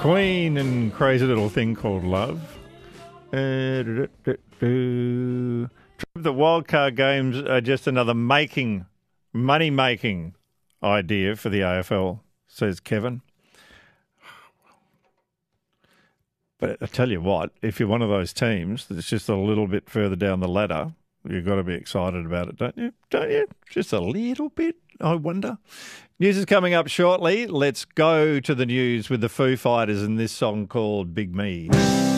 Queen and Crazy Little Thing Called Love. The wildcard games are just another money-making idea for the AFL, says Kevin. But I tell you what, if you're one of those teams that's just a little bit further down the ladder, you've got to be excited about it, don't you? Don't you? Just a little bit, I wonder. News is coming up shortly. Let's go to the news with the Foo Fighters and this song called Big Me.